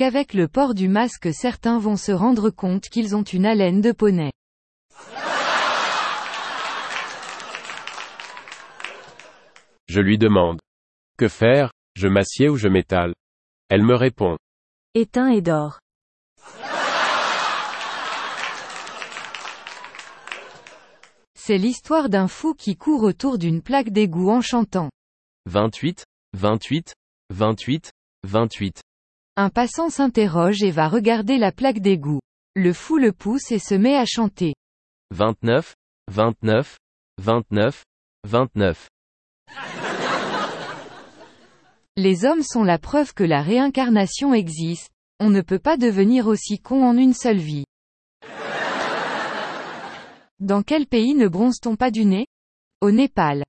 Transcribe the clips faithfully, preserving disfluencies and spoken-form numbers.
qu'avec le port du masque certains vont se rendre compte qu'ils ont une haleine de poney. Je lui demande. Que faire, je m'assieds ou je m'étale? Elle me répond. Éteins et dors. C'est l'histoire d'un fou qui court autour d'une plaque d'égout en chantant. vingt-huit, vingt-huit, vingt-huit, vingt-huit. Un passant s'interroge et va regarder la plaque d'égout. Le fou le pousse et se met à chanter. vingt-neuf, vingt-neuf, vingt-neuf, vingt-neuf. Les hommes sont la preuve que la réincarnation existe, on ne peut pas devenir aussi con en une seule vie. Dans quel pays ne bronze-t-on pas du nez? Au Népal.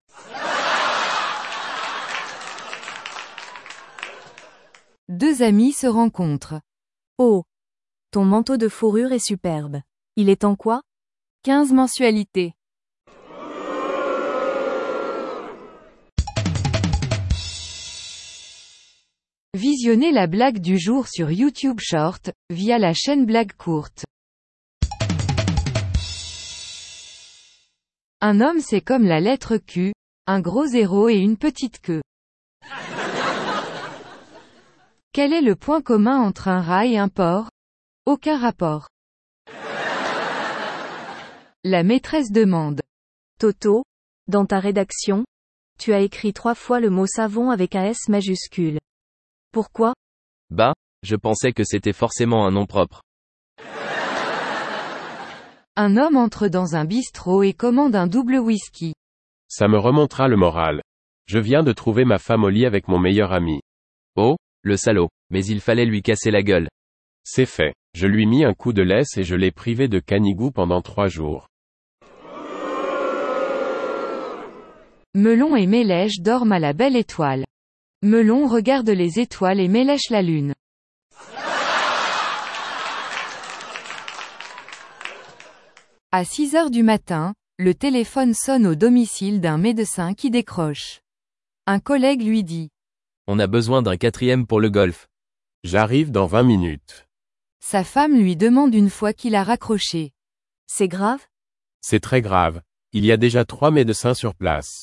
Deux amis se rencontrent. Oh! Ton manteau de fourrure est superbe. Il est en quoi? quinze mensualités. Visionnez la blague du jour sur YouTube Short, via la chaîne Blague Courte. Un homme c'est comme la lettre Q, un gros zéro et une petite queue. Quel est le point commun entre un rat et un porc? Aucun rapport. La maîtresse demande. Toto, dans ta rédaction, tu as écrit trois fois le mot savon avec un S majuscule. Pourquoi? Bah, je pensais que c'était forcément un nom propre. Un homme entre dans un bistrot et commande un double whisky. Ça me remontera le moral. Je viens de trouver ma femme au lit avec mon meilleur ami. Oh, le salaud, mais il fallait lui casser la gueule. C'est fait. Je lui mis un coup de laisse et je l'ai privé de canigou pendant trois jours. Melon et Mélèche dorment à la belle étoile. Melon regarde les étoiles et Mélèche la lune. À six heures du matin, le téléphone sonne au domicile d'un médecin qui décroche. Un collègue lui dit. On a besoin d'un quatrième pour le golf. J'arrive dans vingt minutes. Sa femme lui demande une fois qu'il a raccroché. C'est grave? C'est très grave. Il y a déjà trois médecins sur place.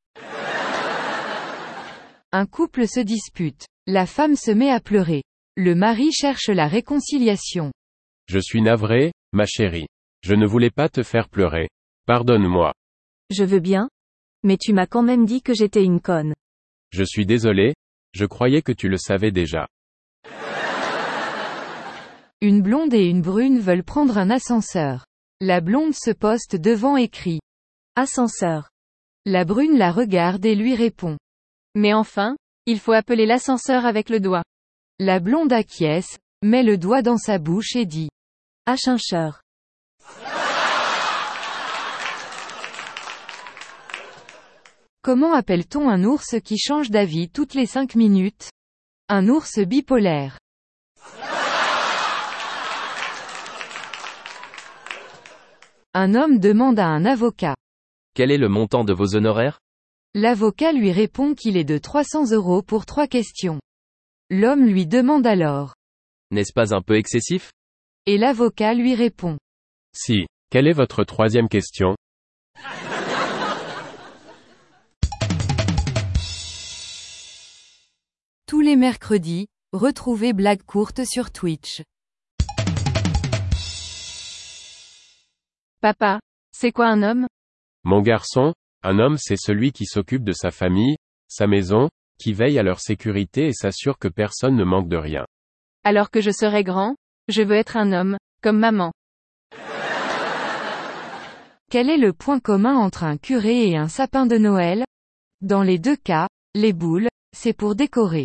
Un couple se dispute. La femme se met à pleurer. Le mari cherche la réconciliation. Je suis navré, ma chérie. Je ne voulais pas te faire pleurer. Pardonne-moi. Je veux bien. Mais tu m'as quand même dit que j'étais une conne. Je suis désolé, je croyais que tu le savais déjà. Une blonde et une brune veulent prendre un ascenseur. La blonde se poste devant et crie. Ascenseur. La brune la regarde et lui répond. Mais enfin, il faut appeler l'ascenseur avec le doigt. La blonde acquiesce, met le doigt dans sa bouche et dit. Ascenseur. Comment appelle-t-on un ours qui change d'avis toutes les cinq minutes? Un ours bipolaire. Un homme demande à un avocat. Quel est le montant de vos honoraires? L'avocat lui répond qu'il est de trois cents euros pour trois questions. L'homme lui demande alors. N'est-ce pas un peu excessif? Et l'avocat lui répond. Si. Quelle est votre troisième question? Tous les mercredis, retrouvez Blague Courte sur Twitch. Papa, c'est quoi un homme? Mon garçon, un homme c'est celui qui s'occupe de sa famille, sa maison, qui veille à leur sécurité et s'assure que personne ne manque de rien. Alors que je serai grand, je veux être un homme, comme maman. Quel est le point commun entre un curé et un sapin de Noël? Dans les deux cas, les boules, c'est pour décorer.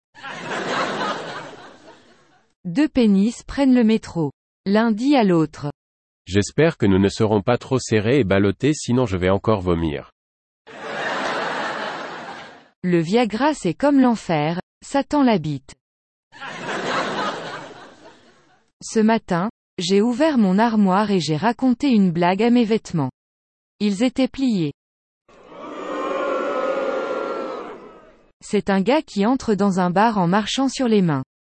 Deux pénis prennent le métro. L'un dit à l'autre. J'espère que nous ne serons pas trop serrés et ballottés sinon je vais encore vomir. Le Viagra c'est comme l'enfer, Satan l'habite. Ce matin, j'ai ouvert mon armoire et j'ai raconté une blague à mes vêtements. Ils étaient pliés. C'est un gars qui entre dans un bar en marchant sur les mains.